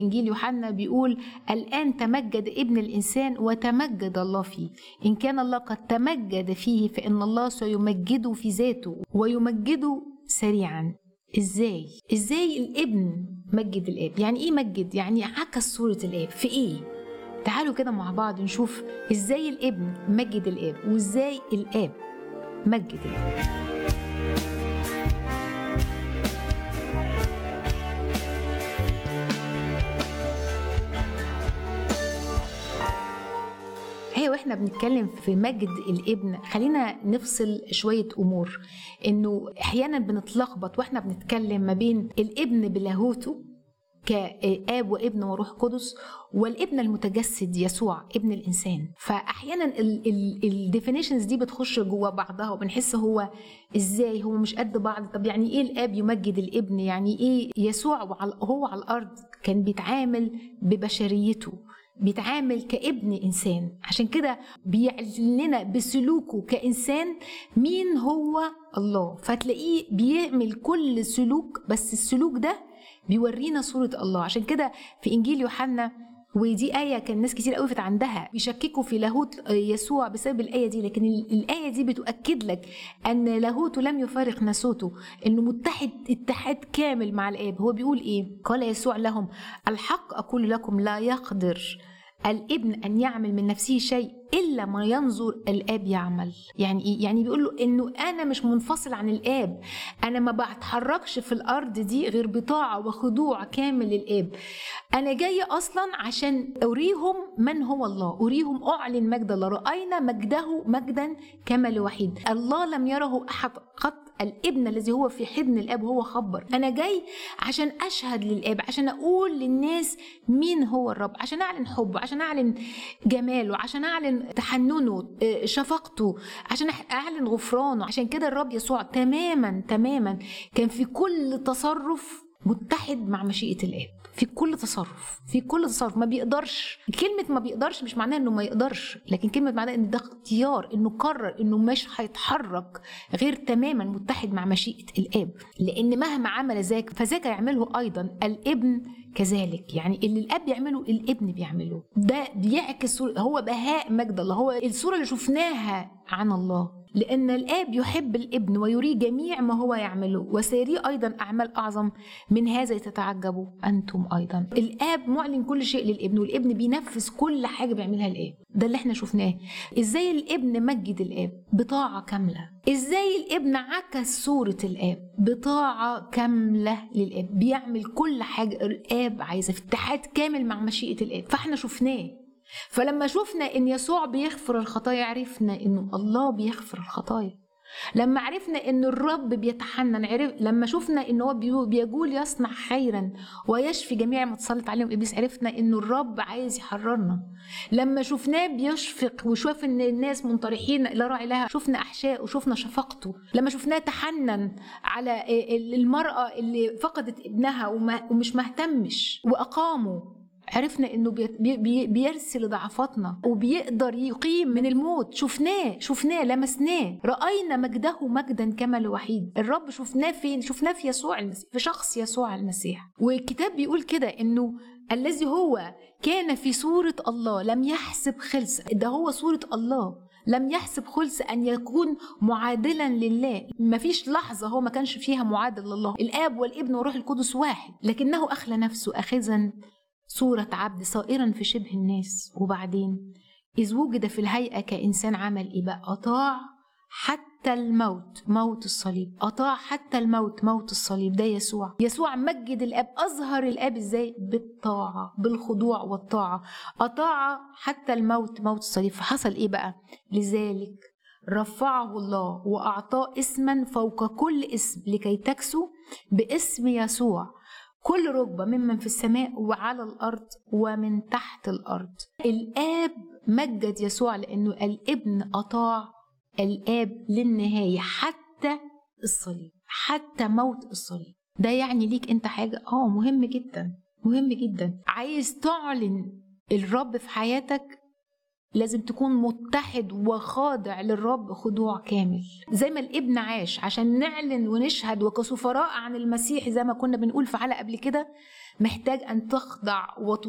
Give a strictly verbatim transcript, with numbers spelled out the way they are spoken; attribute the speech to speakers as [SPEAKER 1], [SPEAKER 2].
[SPEAKER 1] إنجيل يوحنا بيقول الآن تمجد ابن الإنسان وتمجد الله فيه. إن كان الله قد تمجد فيه فإن الله سيمجده في ذاته ويمجده سريعا. إزاي؟ إزاي الابن مجد الآب؟ يعني إيه مجد؟ يعني عكس صورة الآب في إيه؟ تعالوا كده مع بعض نشوف إزاي الابن مجد الآب وإزاي الآب مجد الآب. هي واحنا بنتكلم في مجد الابن خلينا نفصل شوية أمور، إنه أحيانا بنتلخبط واحنا بنتكلم ما بين الابن بلاهوته كآب وابن وروح قدس والابن المتجسد يسوع ابن الإنسان. فأحيانا الديفينيشنز دي بتخش جوا بعضها وبنحس هو إزاي هو مش قد بعض. طب يعني إيه الآب يمجد الابن؟ يعني إيه يسوع هو على الأرض كان بيتعامل ببشريته، بيتعامل كابن إنسان، عشان كده بيعلن لنا بسلوكه كإنسان مين هو الله. فتلاقيه بيعمل كل سلوك بس السلوك ده بيورينا صورة الله. عشان كده في إنجيل يوحنا، ودي آية كان ناس كتير قوفت عندها بيشككوا في لاهوت يسوع بسبب الآية دي، لكن الآية دي بتؤكد لك أن لاهوته لم يفارق ناسوته، أنه متحد اتحاد كامل مع الآب. هو بيقول إيه؟ قال يسوع لهم الحق أقول لكم لا يقدر الابن أن يعمل من نفسه شيء إلا ما ينظر الآب يعمل. يعني إيه؟ يعني بيقول له إنه أنا مش منفصل عن الآب، أنا ما بتحركش في الأرض دي غير بطاعة وخضوع كامل للآب. أنا جاي أصلا عشان أريهم من هو الله، أريهم أعلن مجد الله. رأينا مجده مجدا كما لوحيد، الله لم يره أحد قط، الابن الذي هو في حضن الآب هو خبر. أنا جاي عشان أشهد للآب، عشان أقول للناس مين هو الرب، عشان أعلن حبه، عشان أعلن جماله، عشان أعلن تحننه شفقته، عشان أعلن غفرانه. عشان كده الرب يسوع تماما تماما كان في كل تصرف متحد مع مشيئة الآب، في كل تصرف في كل تصرف ما بيقدرش. كلمة ما بيقدرش مش معناها انه ما يقدرش، لكن كلمة معناها ان ده اختيار، انه قرر انه مش هيتحرك غير تماما متحد مع مشيئة الآب، لان مهما عمل ذاك فذاك يعمله ايضا الابن كذلك. يعني اللي الاب يعمله الابن بيعمله. ده بيعكس هو بهاء مجد الله، هو الصورة اللي شفناها عن الله، لأن الآب يحب الابن ويري جميع ما هو يعمله وسيري أيضا أعمال أعظم من هذا تتعجبوا أنتم أيضا. الآب معلن كل شيء للابن والابن بينفذ كل حاجة بيعملها الآب. ده اللي احنا شفناه. إزاي الابن مجد الآب؟ بطاعة كاملة. إزاي الابن عكس صورة الآب؟ بطاعة كاملة للآب، بيعمل كل حاجة الآب عايزة في اتحاد كامل مع مشيئة الآب. فاحنا شفناه. فلما شفنا ان يسوع بيغفر الخطايا عرفنا انه الله بيغفر الخطايا. لما عرفنا ان الرب بيتحنن، عرف لما شفنا ان هو بيقول يصنع خيرا ويشفي جميع ما تسلط عليهم ابليس، عرفنا انه الرب عايز يحررنا. لما شفناه بيشفق وشوف ان الناس منطرحين لا راعي لها، شفنا احشاء وشفنا شفقته. لما شفناه تحنن على المرأة اللي فقدت ابنها ومش مهتمش واقامه، عرفنا انه بيرسل ضعفاتنا وبيقدر يقيم من الموت. شفناه شفناه لمسناه، رأينا مجده مجدا كما لوحيد. الرب شفناه فين؟ شفناه في يسوع المسيح، في شخص يسوع المسيح. والكتاب بيقول كده انه الذي هو كان في صورة الله لم يحسب خلص، ده هو صورة الله، لم يحسب خلص أن يكون معادلا لله. ما فيش لحظة هو ما كانش فيها معادل لله. الآب والابن والروح القدس واحد، لكنه أخلى نفسه أخذا صورة عبد صائرا في شبه الناس. وبعدين إذ وجد في الهيئة كإنسان عمل إيه بقى؟ أطاع حتى الموت، موت الصليب. أطاع حتى الموت، موت الصليب. ده يسوع. يسوع مجد الآب، أظهر الآب إزاي؟ بالطاعة، بالخضوع والطاعة. أطاع حتى الموت، موت الصليب. فحصل إيه بقى؟ لذلك رفعه الله وأعطاه اسما فوق كل اسم لكي تكسو باسم يسوع كل ركبة ممن في السماء وعلى الأرض ومن تحت الأرض. الآب مجد يسوع لأنه الابن أطاع الآب للنهاية حتى الصليب، حتى موت الصليب. ده يعني ليك أنت حاجة آه مهم جدا، مهم جدا. عايز تعلن الرب في حياتك، لازم تكون متحد وخاضع للرب خضوع كامل، زي ما الابن عاش عشان نعلن ونشهد وكسفراء عن المسيح. زي ما كنا بنقول في حلقة قبل كده، محتاج أن تخضع وت